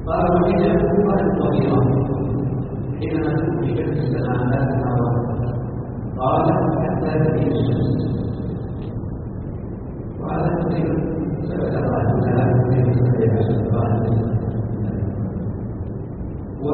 قال وحين يكون الطريقة حينما تكون في السماء لا تتعرض قال حتى تبين الشمس